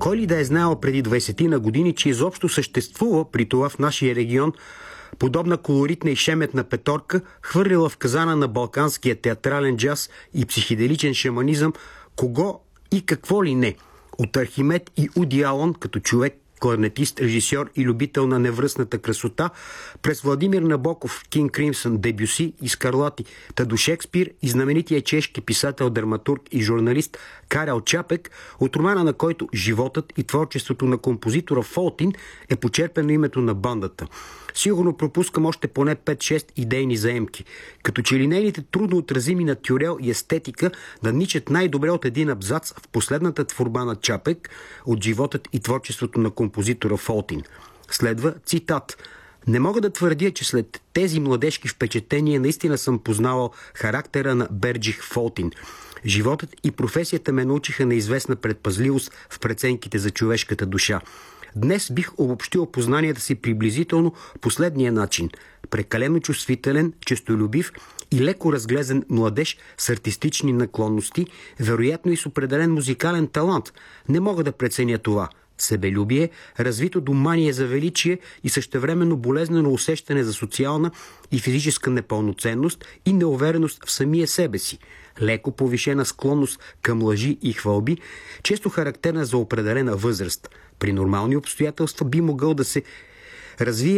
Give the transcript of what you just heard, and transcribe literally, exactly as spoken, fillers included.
Кой ли да е знаел преди двайсет на години, че изобщо съществува при това в нашия регион подобна колоритна и шеметна петорка, хвърлила в казана на балканския театрален джаз и психиделичен шаманизъм кого и какво ли не. От Архимед и Уди Алън като човек, кларнетист, режисьор и любител на невръстната красота, през Владимир Набоков, Кинг Кримсън, Дебюси и Скарлати, та до Шекспир и знаменития чешки писател, драматург и журналист Карел Чапек, от романа на който животът и творчеството на композитора Фолтин е почерпено името на бандата. Сигурно пропускам още поне пет-шест идейни заемки, като че ли нейните трудно отразими натюрел и естетика надничат най-добре от един абзац в последната творба на Чапек от животът и творчеството на композитора Фолтин. Следва цитат: "Не мога да твърдя, че след тези младежки впечатления наистина съм познавал характера на Берджих Фолтин. Животът и професията ме научиха на известна предпазливост в преценките за човешката душа. Днес бих обобщил познанията си приблизително последния начин. Прекалено чувствителен, честолюбив и леко разглезен младеж с артистични наклонности, вероятно и с определен музикален талант. Не мога да преценя това. Себелюбие, развито до мания за величие и същевременно болезнено усещане за социална и физическа непълноценност и неувереност в самия себе си. Леко повишена склонност към лъжи и хвалби, често характерна за определена възраст. При нормални обстоятелства би могъл да се развие